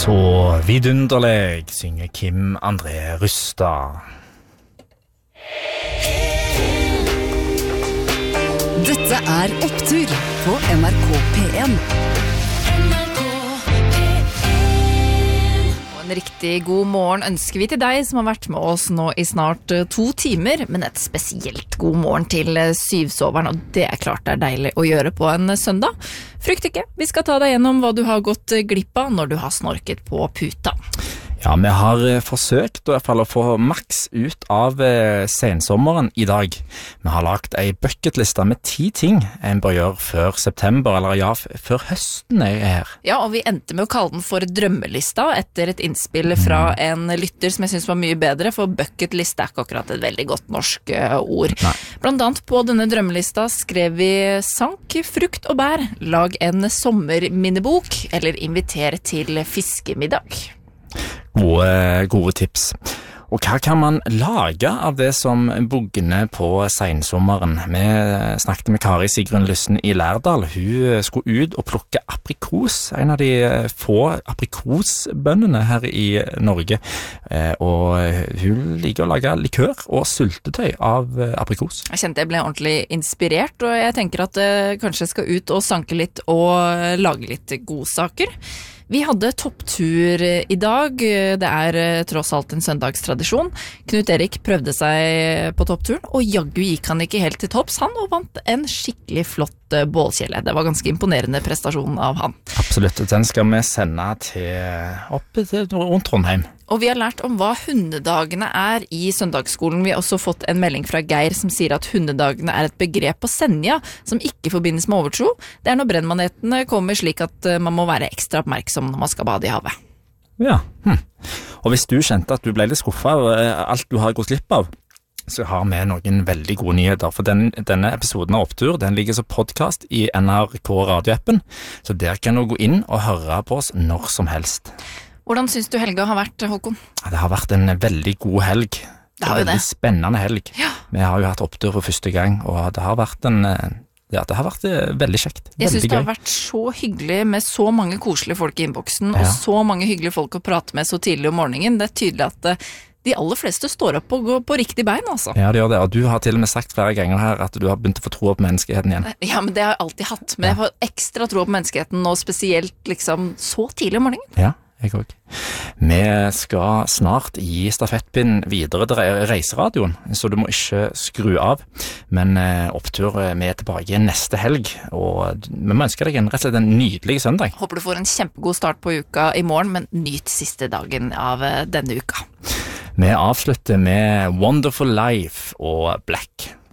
Så vidunderlig synger Kim André Rustad. Dette Opptur på NRK P1. En riktig god morgen ønsker vi til deg som har vært med oss nå i snart 2 timer, men et spesielt god morgen til syvsoveren, og det klart deilig å gjøre på en søndag. Frykt ikke, vi skal ta deg gjennom hva du har gått glipp av når du har snorket på puta. Ja, vi har forsøkt i hvert fall å få maks ut av sensommeren i dag. Vi har lagt en bucketliste med 10 ting en bør gjøre før september, eller ja, før høsten her. Ja, og vi endte med å kalle den for drømmelista etter et innspill fra en lytter som jeg synes var mye bedre, for bucketliste ikke akkurat et veldig godt norsk ord. Nei. Blant annet på denne drømmelista skrev vi sank, frukt og bær, lag en sommerminnebok, eller inviter til fiskemiddag. Gode tips. Og hva kan man lage av det som bugner på sensommeren? Vi snakket med Kari Sigrun Lyssen i Lærdal. Hun skulle ut og plukke aprikos, en av de få aprikosbøndene her i Norge. Og hun liker å lage likør og syltetøy av aprikos. Jeg kjente jeg ble ordentlig inspirert, og jeg tenker at jeg kanskje skal ut og sanke litt og lage litt godsaker. Vi hadde topptur i dag, det tross alt en søndagstradisjon. Knut Erik prøvde seg på toppturen, og jaggu gikk han ikke helt til topps, han, og vant en skikkelig flott bålkjele. Det var ganske imponerende prestasjon av han. Absolutt, den skal vi sende opp rundt Trondheim. Og vi har lært om hva hundedagene i søndagsskolen. Vi har også fått en melding fra Geir som sier at hundedagene et begrep på Senja som ikke forbindes med overtro. Det når brennmanetene kommer slik at man må være ekstra oppmerksom når man skal bade i havet. Ja, Og hvis du kjente at du ble litt skuffet over alt du har gått glipp av, så har vi noen veldig gode nyheter, for denne episoden av Opptur, den ligger som podcast i NRK radioappen, så der kan du gå inn og høre på oss når som helst. Hvordan synes du helga har vært, Håkon? Ja, det har vært en veldig god helg. Det har jo veldig spennende helg. Ja. Vi har jo hatt opptur for første gang, og det har vært det har vært veldig kjekt. Jeg synes veldig det har gøy. vært så hyggelig med så mange koselige folk i innboksen, Ja. og så mange hyggelige folk å prate med så tidlig om morgenen. Det tydelig at de aller fleste står opp og går på riktig bein, altså. Ja, det gjør det, og du har til og med sagt flere ganger her at du har begynt å få tro på menneskeheten igjen. Ja, men det har jeg alltid hatt. Men jeg får ekstra tro på menneskeheten, og spesielt liksom så tidlig om morgenen. Ja, jeg også. Vi skal snart gi stafettpinnen videre til reiseradioen, så du må ikke skru av. Men Opptur vi tilbake igjen neste helg, og vi må ønske deg rett og slett en nydelig søndag. Håper du får en kjempegod start på uka i morgen, men nyt siste dagen av denne uka. Vi avslutter med Wonderful Life og Black.